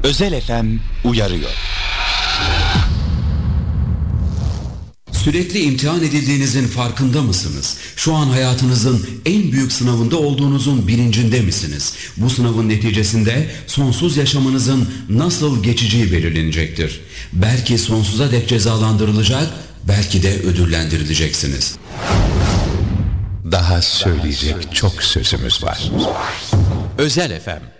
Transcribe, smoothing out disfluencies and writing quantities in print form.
Özel FM uyarıyor. Sürekli imtihan edildiğinizin farkında mısınız? Şu an hayatınızın en büyük sınavında olduğunuzun bilincinde misiniz? Bu sınavın neticesinde sonsuz yaşamınızın nasıl geçeceği belirlenecektir. Belki sonsuza dek cezalandırılacak, belki de ödüllendirileceksiniz. Daha söyleyecek çok sözümüz var. Özel FM